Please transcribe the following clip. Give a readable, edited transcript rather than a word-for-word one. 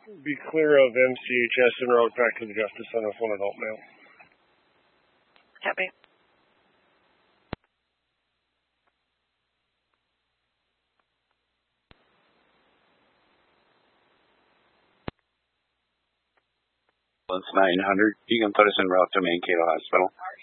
Be clear of MCHS and route back to the Justice Center with one adult male. Copy. It's 900. You can put us en route to Mankato Hospital.